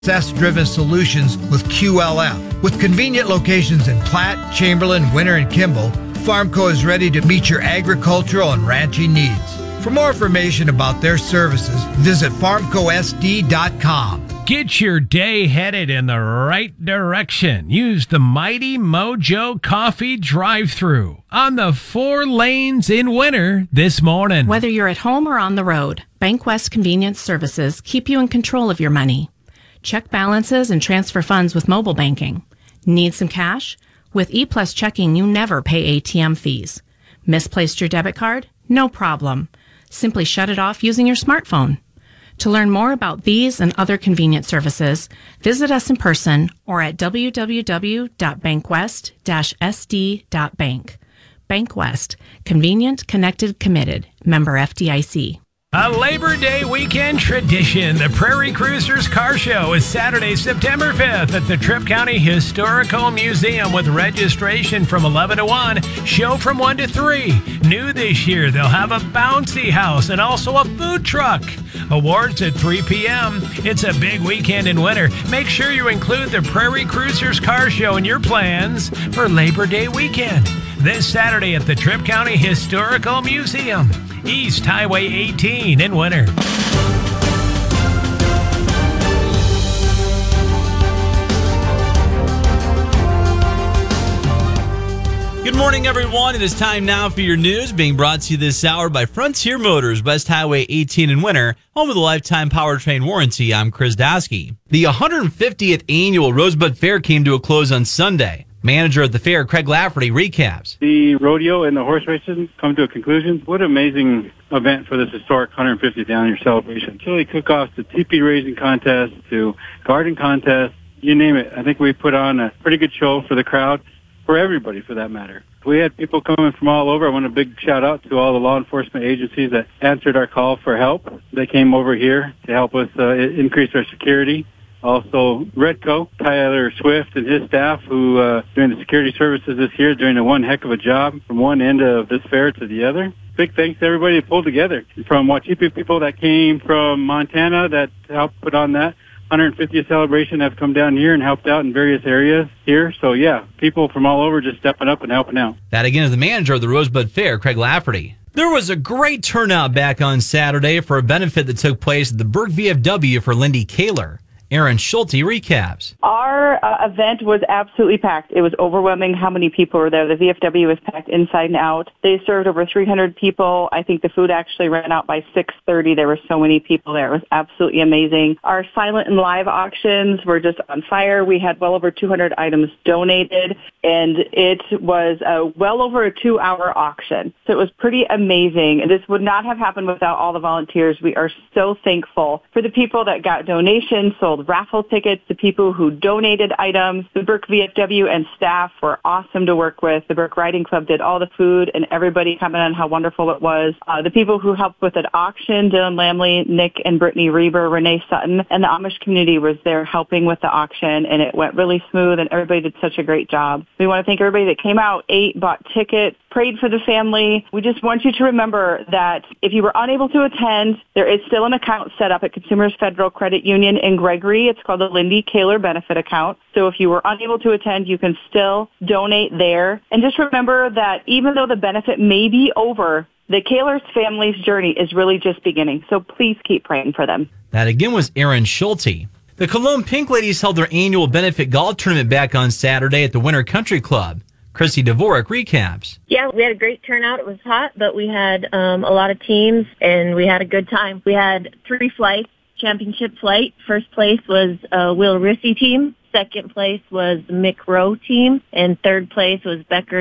Success-driven solutions with QLF. With convenient locations in Platte, Chamberlain, Winter, and Kimball, Farmco is ready to meet your agricultural and ranching needs. For more information about their services, visit farmcosd.com. Get your day headed in the right direction. Use the Mighty Mojo Coffee drive-thru on the 4 lanes in Winter this morning. Whether you're at home or on the road, Bank West Convenience Services keep you in control of your money. Check balances and transfer funds with mobile banking. Need some cash? With ePlus Checking, you never pay ATM fees. Misplaced your debit card? No problem. Simply shut it off using your smartphone. To learn more about these and other convenient services, visit us in person or at www.bankwest-sd.bank. Bank West. Convenient, connected, committed. Member FDIC. A Labor Day weekend tradition. The Prairie Cruisers Car Show is Saturday, September 5th at the Tripp County Historical Museum with registration from 11 to 1, show from 1 to 3. New this year, they'll have a bouncy house and also a food truck. Awards at 3 p.m. It's a big weekend in Winter. Make sure you include the Prairie Cruisers Car Show in your plans for Labor Day weekend. This Saturday at the Tripp County Historical Museum, East Highway 18 in Winter. Good morning, everyone. It is time now for your news, being brought to you this hour by Frontier Motors, West Highway 18 in Winter, home of the lifetime powertrain warranty. I'm Chris Dasky. The 150th annual Rosebud Fair came to a close on Sunday. Manager at the fair, Craig Lafferty, recaps. The rodeo and the horse racing come to a conclusion. What an amazing event for this historic 150th annual celebration. Chili cook-offs to teepee raising contest to garden contest, you name it. I think we put on a pretty good show for the crowd, for everybody for that matter. We had people coming from all over. I want a big shout out to all the law enforcement agencies that answered our call for help. They came over here to help us increase our security. Also, Redco, Tyler Swift and his staff who, doing the security services this year, doing a one heck of a job from one end of this fair to the other. Big thanks to everybody that pulled together. From Wachipi people that came from Montana that helped put on that 150th celebration have come down here and helped out in various areas here. So, yeah, people from all over just stepping up and helping out. That, again, is the manager of the Rosebud Fair, Craig Lafferty. There was a great turnout back on Saturday for a benefit that took place at the Burke VFW for Lindy Kaler. Aaron Schulte recaps. Our event was absolutely packed. It was overwhelming how many people were there. The VFW was packed inside and out. They served over 300 people. I think the food actually ran out by 6:30. There were so many people there. It was absolutely amazing. Our silent and live auctions were just on fire. We had well over 200 items donated, and it was well over a 2-hour auction. So it was pretty amazing. This would not have happened without all the volunteers. We are so thankful for the people that got donations, sold raffle tickets, the people who donated items. The Burke VFW and staff were awesome to work with. The Burke Riding Club did all the food, and everybody commented on how wonderful it was. The people who helped with the auction, Dylan Lamley, Nick and Brittany Reber, Renee Sutton, and the Amish community was there helping with the auction, and it went really smooth, and everybody did such a great job. We want to thank everybody that came out, ate, bought tickets, prayed for the family. We just want you to remember that if you were unable to attend, there is still an account set up at Consumers Federal Credit Union in Gregory. It's called the Lindy Kaler Benefit Account. So if you were unable to attend, you can still donate there. And just remember that even though the benefit may be over, the Kaler's family's journey is really just beginning. So please keep praying for them. That again was Aaron Schulte. The Cologne Pink Ladies held their annual benefit golf tournament back on Saturday at the Winter Country Club. Chrissy Dvorak recaps. Yeah, we had a great turnout. It was hot, but we had a lot of teams, and we had a good time. We had 3 flights, championship flight. First place was Will Rissy team. Second place was Mick Rowe team. And third place was Becker